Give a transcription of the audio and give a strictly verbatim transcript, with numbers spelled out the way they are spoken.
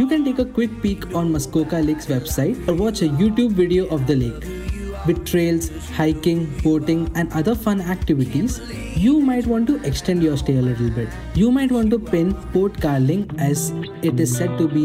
You can take a quick peek on Muskoka Lake's website or watch a YouTube video of the lake. With trails, hiking, boating, and other fun activities, you might want to extend your stay a little bit. You might want to pin Port Carling, as it is said to be